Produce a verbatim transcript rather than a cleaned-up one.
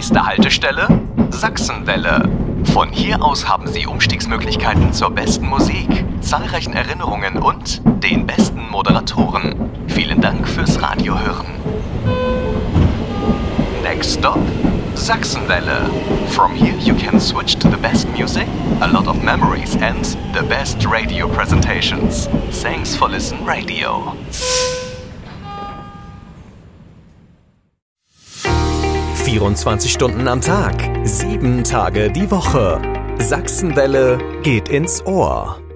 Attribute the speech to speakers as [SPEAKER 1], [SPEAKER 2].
[SPEAKER 1] Nächste Haltestelle: Sachsenwelle. Von hier aus haben Sie Umstiegsmöglichkeiten zur besten Musik, zahlreichen Erinnerungen und den besten Moderatoren. Vielen Dank fürs Radiohören. Next stop: Sachsenwelle. From here you can switch to the best music, a lot of memories and the best radio presentations. Thanks for Listen Radio.
[SPEAKER 2] vierundzwanzig Stunden am Tag, sieben Tage die Woche. Sachsenwelle geht ins Ohr.